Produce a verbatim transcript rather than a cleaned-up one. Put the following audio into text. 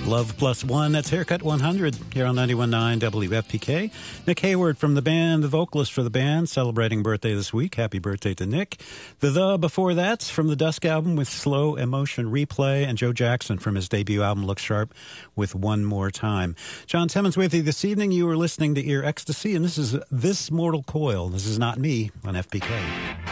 Love Plus One, that's Haircut one hundred here on ninety-one point nine W F P K. Nick Hayward from the band, the vocalist for the band, celebrating birthday this week. Happy birthday to Nick. The The before that's from the Dusk album with Slow Emotion Replay, and Joe Jackson from his debut album Look Sharp with One More Time. John Timmons with you this evening. You were listening to Ear Ecstasy, and this is This Mortal Coil. This is Not Me on F P K.